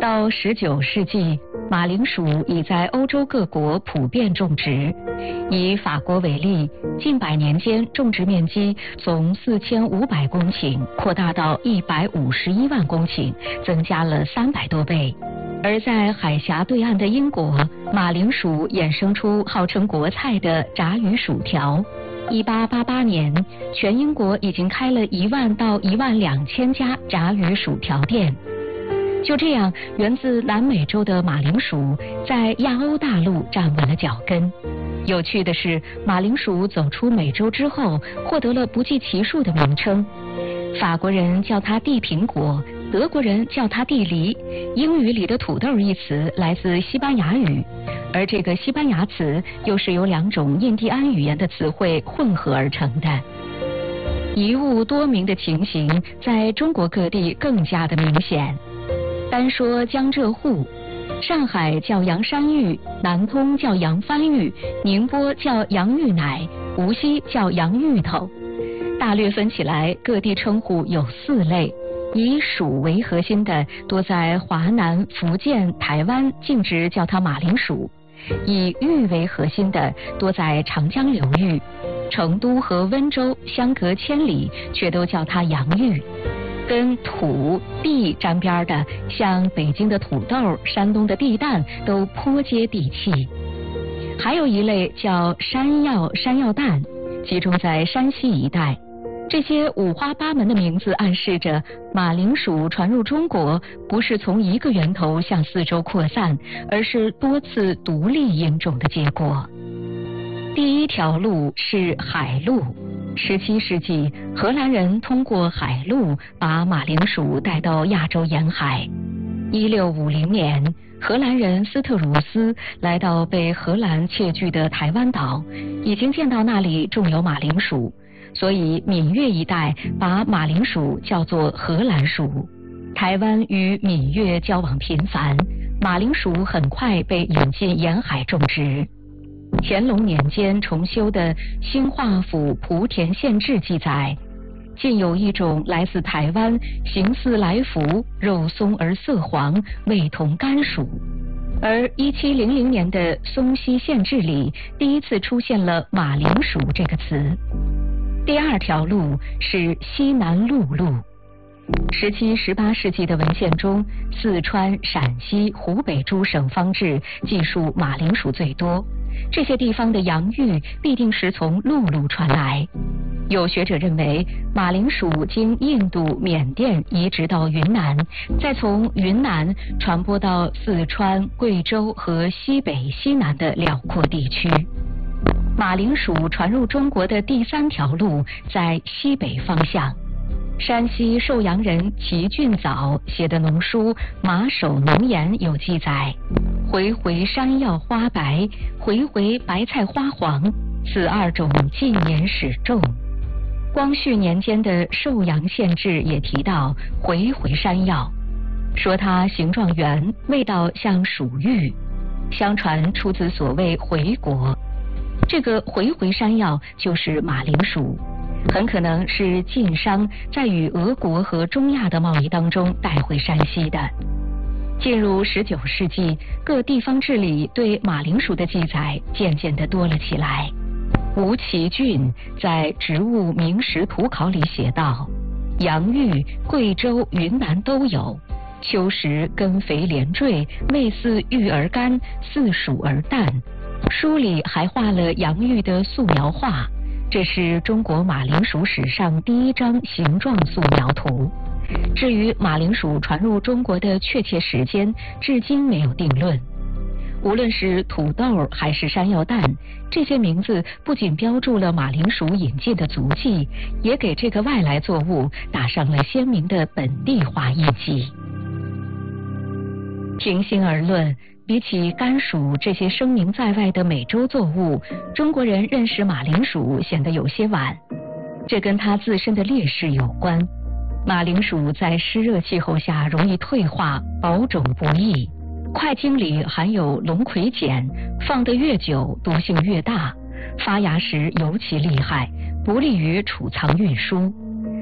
到19世纪，马铃薯已在欧洲各国普遍种植。以法国为例，近100年间种植面积从4500公顷扩大到151万公顷，增加了300多倍。而在海峡对岸的英国，马铃薯衍生出号称国菜的炸鱼薯条。1888年，全英国已经开了1万到12000家炸鱼薯条店。就这样，源自南美洲的马铃薯在亚欧大陆站稳了脚跟。有趣的是，马铃薯走出美洲之后，获得了不计其数的名称。法国人叫它地苹果，德国人叫它地梨，英语里的土豆一词来自西班牙语，而这个西班牙词又是由2种印第安语言的词汇混合而成的。一物多名的情形在中国各地更加的明显。单说江浙沪，上海叫洋山芋，南通叫洋番芋，宁波叫洋芋奶，无锡叫洋芋头。大略分起来，各地称呼有4类。以薯为核心的，多在华南、福建、台湾径直叫它马铃薯；以芋为核心的，多在长江流域，成都和温州相隔1000里，却都叫它洋芋。跟土地沾边的，像北京的土豆、山东的地蛋，都颇接地气。还有一类叫山药、山药蛋，集中在山西一带。这些五花八门的名字暗示着马铃薯传入中国不是从一个源头向四周扩散，而是多次独立引种的结果。第一条路是海路。17世纪，荷兰人通过海路把马铃薯带到亚洲沿海。1650年，荷兰人斯特鲁斯来到被荷兰窃据的台湾岛，已经见到那里种有马铃薯，所以闽粤一带把马铃薯叫做荷兰薯。台湾与闽粤交往频繁，马铃薯很快被引进沿海种植。乾隆年间重修的《兴化府莆田县志》记载，近有一种来自台湾，形似来福，肉松而色黄，味同甘薯。而1700年的《松溪县志》里第一次出现了马铃薯这个词。第二条路是西南陆路。17、18世纪的文献中，四川、陕西、湖北诸省方志记述马铃薯最多。这些地方的洋芋必定是从陆路传来。有学者认为，马铃薯经印度、缅甸移植到云南，再从云南传播到四川、贵州和西北、西南的辽阔地区。马铃薯传入中国的第3条路在西北方向。山西寿阳人齐俊藻写的农书《马首农言》有记载：回回山药花白，回回白菜花黄，此2种近年始种。光绪年间的《寿阳县志》也提到回回山药，说它形状圆，味道像薯芋，相传出自所谓回国。这个回回山药就是马铃薯，很可能是晋商在与俄国和中亚的贸易当中带回山西的。进入19世纪，各地方志里对马铃薯的记载渐渐地多了起来。吴其俊在《植物名实图考》里写道：洋芋贵州、云南都有，秋时根肥连缀，味似芋而干，似薯而淡。书里还画了洋芋的素描画，这是中国马铃薯史上第1张形状素描图。至于马铃薯传入中国的确切时间，至今没有定论。无论是土豆还是山药蛋，这些名字不仅标注了马铃薯引进的足迹，也给这个外来作物打上了鲜明的本地化印记。平心而论，比起甘薯这些声名在外的美洲作物，中国人认识马铃薯显得有些晚。这跟它自身的劣势有关。马铃薯在湿热气候下容易退化，保种不易。块茎里含有龙葵碱，放得越久毒性越大，发芽时尤其厉害，不利于储藏运输。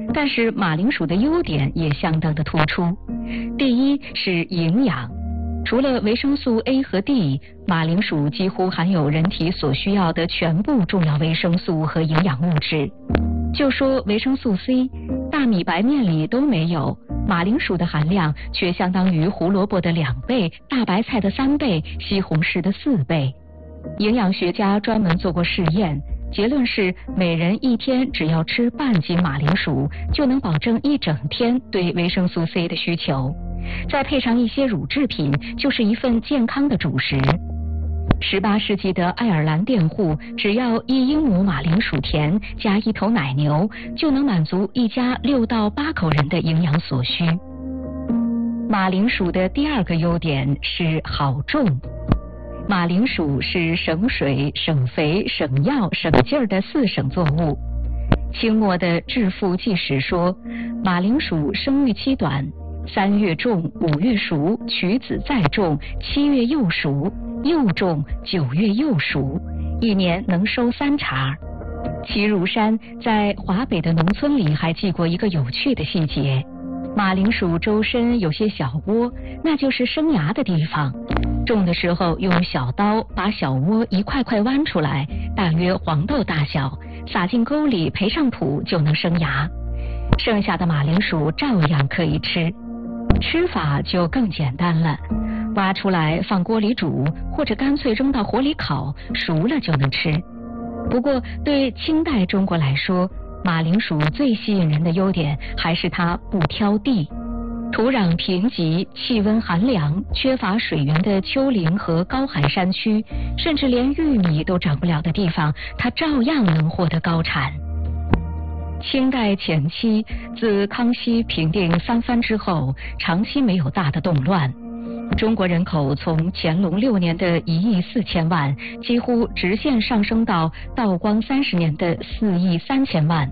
但是马铃薯的优点也相当的突出。第一是营养，除了维生素 A 和 D， 马铃薯几乎含有人体所需要的全部重要维生素和营养物质。就说维生素 C， 大米白面里都没有，马铃薯的含量却相当于胡萝卜的2倍、大白菜的3倍、西红柿的4倍。营养学家专门做过试验，结论是每人一天只要吃半斤马铃薯，就能保证一整天对维生素 C 的需求，再配上一些乳制品，就是一份健康的主食。18世纪的爱尔兰佃户只要1英亩马铃薯田加1头奶牛，就能满足一家6到8口人的营养所需。马铃薯的第2个优点是好种。马铃薯是省水、省肥、省药、省劲儿的4省作物。清末的《致富纪实》说，马铃薯生育期短，3月种，5月熟，取籽再种，7月又熟，又种，9月又熟，1年能收3茬。齐如山在华北的农村里还记过一个有趣的细节：马铃薯周身有些小窝，那就是生芽的地方。种的时候用小刀把小窝一块块剜出来，大约黄豆大小，撒进沟里培上土就能生芽。剩下的马铃薯照样可以吃，吃法就更简单了，挖出来放锅里煮，或者干脆扔到火里烤，熟了就能吃。不过对清代中国来说，马铃薯最吸引人的优点还是它不挑地。土壤贫瘠、气温寒凉、缺乏水源的丘陵和高寒山区，甚至连玉米都长不了的地方，它照样能获得高产。清代前期，自康熙平定三藩之后，长期没有大的动乱，中国人口从乾隆6年的1亿4千万，几乎直线上升到道光30年的4亿3千万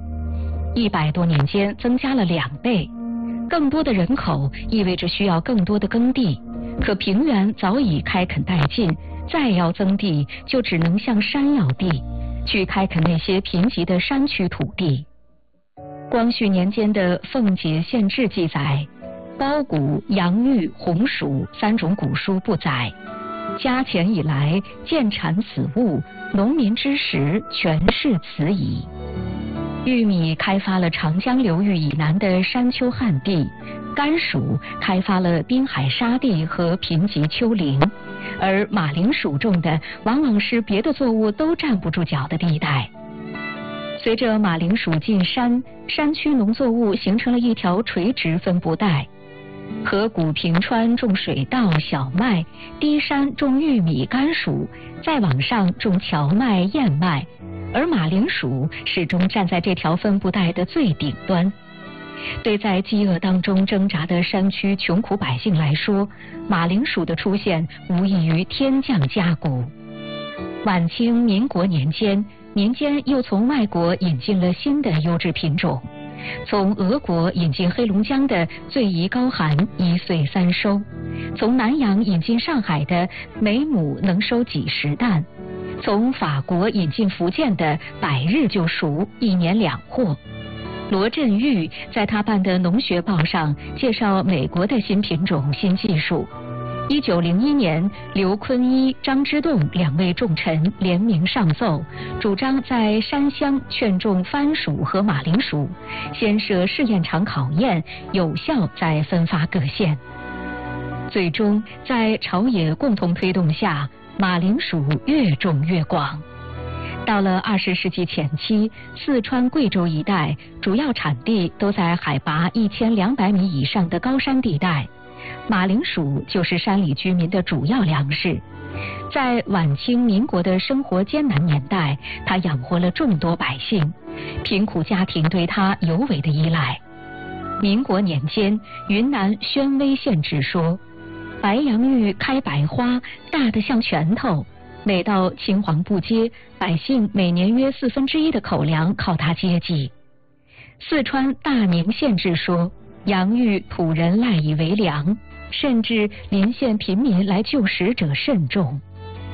，100多年间增加了2倍。更多的人口意味着需要更多的耕地，可平原早已开垦殆尽，再要增地就只能向山要地，去开垦那些贫瘠的山区土地。光绪年间的《奉节县志》记载，包谷、洋芋、红薯3种谷蔬不载。嘉前以来，见产此物，农民之食全是此矣。玉米开发了长江流域以南的山丘旱地，甘薯开发了滨海沙地和贫瘠丘陵，而马铃薯种的往往是别的作物都站不住脚的地带。随着马铃薯进山，山区农作物形成了一条垂直分布带。河谷平川种水稻、小麦，低山种玉米、甘薯，再往上种荞麦、燕麦，而马铃薯始终站在这条分布带的最顶端。对在饥饿当中挣扎的山区穷苦百姓来说，马铃薯的出现无异于天降佳谷。晚清民国年间，民间又从外国引进了新的优质品种。从俄国引进黑龙江的醉宜高寒1岁3收，从南洋引进上海的每亩能收几十担，从法国引进福建的100日就熟，1年2货。罗振玉在他办的农学报上介绍美国的新品种、新技术。1901年，刘坤一、张之洞2位重臣联名上奏，主张在山乡劝种番薯和马铃薯，先设试验场考验，有效再分发各县。最终在朝野共同推动下，马铃薯越种越广。到了20世纪前期，四川、贵州一带主要产地都在海拔1200米以上的高山地带，马铃薯就是山里居民的主要粮食。在晚清民国的生活艰难年代，它养活了众多百姓，贫苦家庭对它尤为的依赖。民国年间，云南宣威县志说，白杨芋开白花，大得像拳头，每到青黄不接，百姓每年约1/4的口粮靠它接济。四川大宁县志说，洋芋土人赖以为粮，甚至邻县贫民来救食者甚众。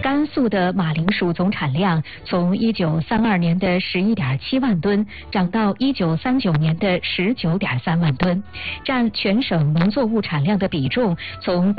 甘肃的马铃薯总产量从1932年的11.7万吨涨到1939年的19.3万吨，占全省农作物产量的比重从